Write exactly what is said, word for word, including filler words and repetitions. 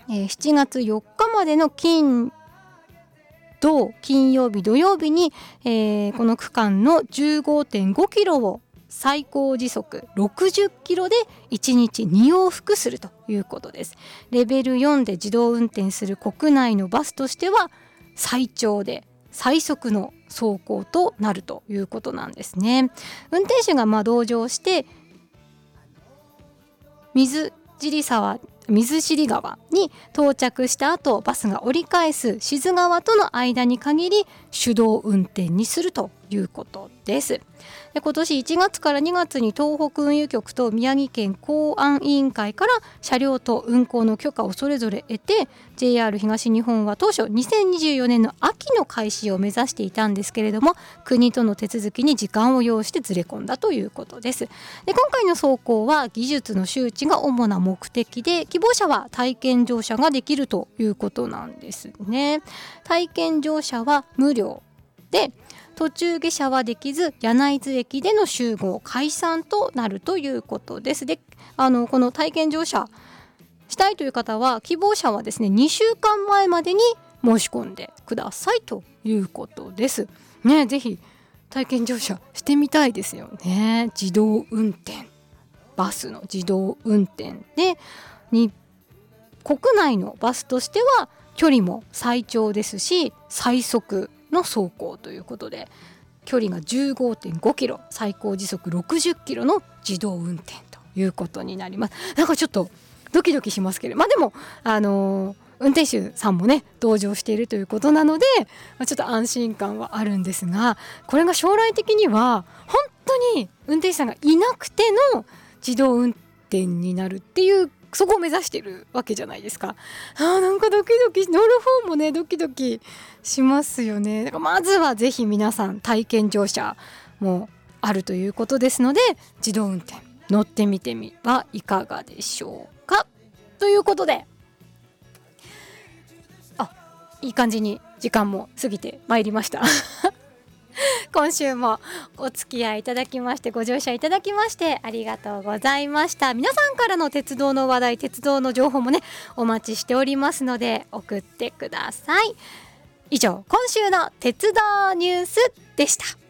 えー、しちがつよっかまでの金土金曜日土曜日に、えー、この区間の じゅうごてんごキロを最高時速ろくじゅっキロでいちにちに往復するということです。レベルよんで自動運転する国内のバスとしては最長で最速の走行となるということなんですね。運転手がまあ同乗して水尻沢水尻川に到着した後、バスが折り返す志津川との間に限り手動運転にするということです。で、今年いちがつからにがつに東北運輸局と宮城県公安委員会から車両と運行の許可をそれぞれ得て、 ジェイアール 東日本は当初にせんにじゅうよねんの秋の開始を目指していたんですけれども、国との手続きに時間を要してずれ込んだということです。で、今回の走行は技術の周知が主な目的で、希望者は体験乗車ができるということなんですね。体験乗車は無料で、途中下車はできず柳津駅での集合解散となるということです。で、あのこの体験乗車したいという方は、希望者はですねにしゅうかんまえまでに申し込んでくださいということですね。ぜひ体験乗車してみたいですよね。自動運転、バスの自動運転でに国内のバスとしては距離も最長ですし最速の走行ということで、距離が じゅうごてんごキロ、最高時速ろくじゅっキロの自動運転ということになります。なんかちょっとドキドキしますけれど、まあでもあのー、運転手さんもね同乗しているということなので、まあ、ちょっと安心感はあるんですが、これが将来的には本当に運転手さんがいなくての自動運転になるっていう、そこを目指してるわけじゃないですか。あー、なんかドキドキ、乗る方もねドキドキしますよね。だからまずはぜひ皆さん体験乗車もあるということですので、自動運転乗ってみてみはいかがでしょうか。ということで、あ、いい感じに時間も過ぎてまいりました今週もお付き合いいただきまして、ご乗車いただきましてありがとうございました。皆さんからの鉄道の話題、鉄道の情報もねお待ちしておりますので送ってください。以上、今週の鉄道ニュースでした。